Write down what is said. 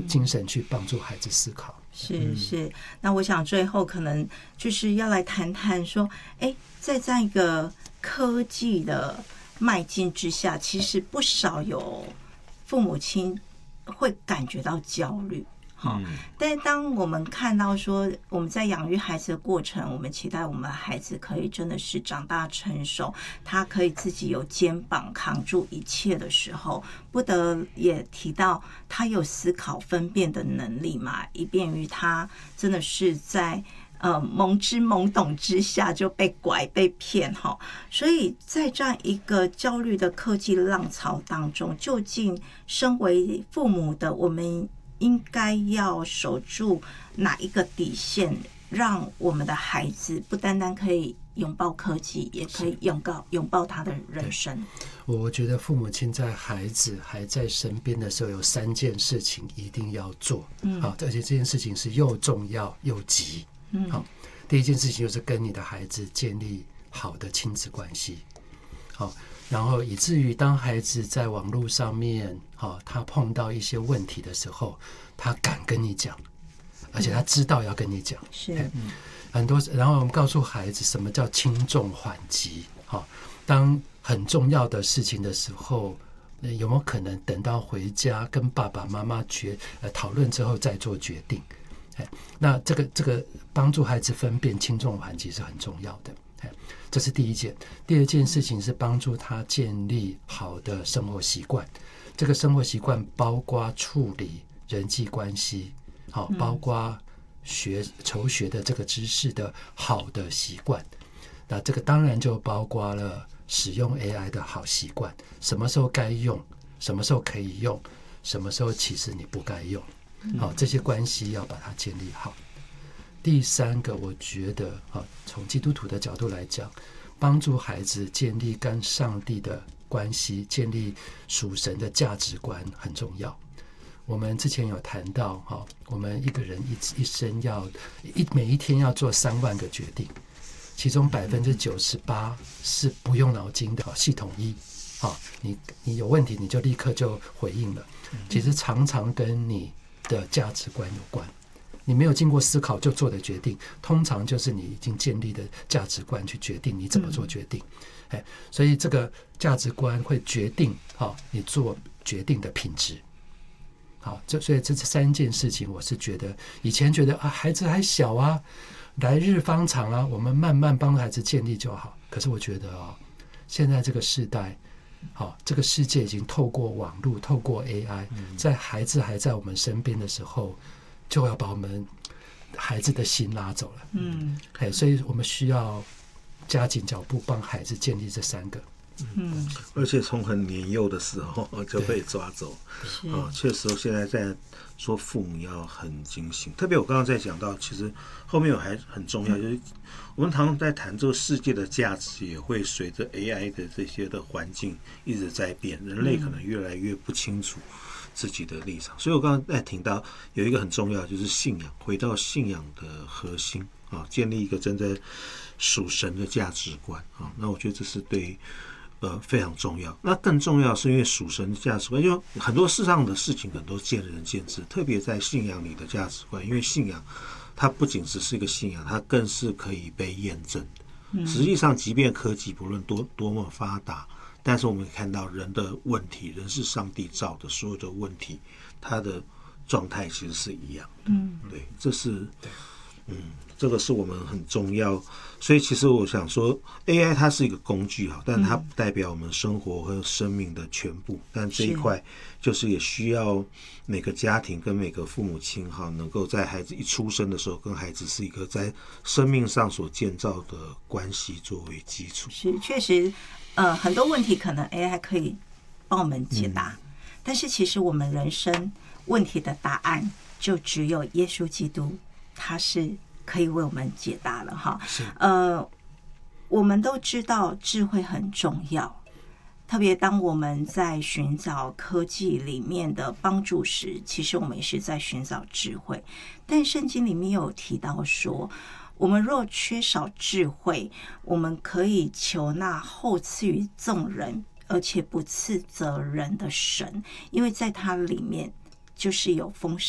精神去帮助孩子思考。 是。那我想最后可能就是要来谈谈说，在这样一个科技的迈进之下，其实不少有父母亲会感觉到焦虑。但是当我们看到说我们在养育孩子的过程，我们期待我们的孩子可以真的是长大成熟，他可以自己有肩膀扛住一切的时候，不得也提到他有思考分辨的能力嘛，以便于他真的是在懵懂之下就被拐被骗。所以在这样一个焦虑的科技浪潮当中，究竟身为父母的我们应该要守住哪一个底线，让我们的孩子不单单可以拥抱科技，也可以拥抱他的人生。 我觉得父母亲在孩子还在身边的时候，有3件事情一定要做，而且这件事情是又重要又急。第一件事情就是跟你的孩子建立好的亲子关系，然后以至于当孩子在网络上面，他碰到一些问题的时候，他敢跟你讲，而且他知道要跟你讲。很多，然后我们告诉孩子什么叫轻重缓急。当很重要的事情的时候，有没有可能等到回家跟爸爸妈妈讨论之后再做决定？那这个帮助孩子分辨轻重缓急是很重要的。这是第一件。第二件事情是帮助他建立好的生活习惯。这个生活习惯包括处理人际关系，包括求学的这个知识的好的习惯。那这个当然就包括了使用 AI 的好习惯，什么时候该用，什么时候可以用，什么时候其实你不该用。这些关系要把它建立好。第三个，我觉得从基督徒的角度来讲，帮助孩子建立跟上帝的关系，建立属神的价值观很重要。我们之前有谈到，我们一个人一生每一天要做3万个决定，其中98%是不用脑筋的，系统一。你有问题你就立刻就回应了，其实常常跟你的价值观有关。你没有经过思考就做的决定，通常就是你已经建立的价值观去决定你怎么做决定。所以这个价值观会决定你做决定的品质。所以这3件事情，我是觉得以前觉得孩子还小啊，来日方长啊，我们慢慢帮孩子建立就好。可是我觉得现在这个世代，这个世界已经透过网络，透过 AI，在孩子还在我们身边的时候，就要把我们孩子的心拉走了。所以我们需要加紧脚步，帮孩子建立这3个。 而且从很年幼的时候就被抓走。确实现在在说父母要很警醒，特别我刚刚在讲到，其实后面还很重要，就是我们常常在谈这个世界的价值也会随着 AI 的这些的环境一直在变，人类可能越来越不清楚自己的立场。所以我刚刚在听到有一个很重要，就是信仰，回到信仰的核心建立一个真的属神的价值观那我觉得这是对非常重要。那更重要是因为属神的价值观，就很多世上的事情可能都见仁见智，特别在信仰里的价值观，因为信仰它不仅只是一个信仰，它更是可以被验证的。实际上即便科技不论多么发达，但是我们看到人的问题，人是上帝造的，所有的问题它的状态其实是一样的。对，这是这个是我们很重要。所以其实我想说 AI 它是一个工具但它不代表我们生活和生命的全部，但这一块就是也需要每个家庭跟每个父母亲能够在孩子一出生的时候跟孩子是一个在生命上所建造的关系作为基础。 是，确实很多问题可能 AI 可以帮我们解答，但是其实我们人生问题的答案就只有耶稣基督，他是可以为我们解答了我们都知道智慧很重要，特别当我们在寻找科技里面的帮助时，其实我们也是在寻找智慧。但圣经里面有提到说，我们若缺少智慧，我们可以求那厚赐于众人而且不斥责人的神，因为在它里面就是有丰盛